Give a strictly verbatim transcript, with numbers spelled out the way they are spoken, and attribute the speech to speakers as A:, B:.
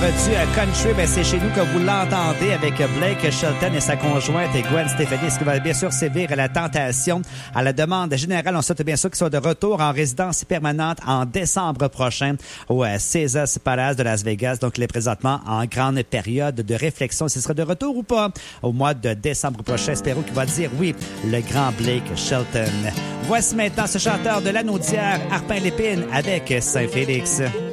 A: du euh, country, ben, c'est chez nous que vous l'entendez avec Blake Shelton et sa conjointe et Gwen Stefani, ce qui va bien sûr sévir à la tentation. À la demande générale, on souhaite bien sûr qu'ils soient de retour en résidence permanente en décembre prochain au euh, Caesars Palace de Las Vegas. Donc, il est présentement en grande période de réflexion s'il sera de retour ou pas au mois de décembre prochain. Espérons qu'il va dire oui, le grand Blake Shelton. Voici maintenant ce chanteur de la Naudière, Arpin Lépine, avec Saint-Félix.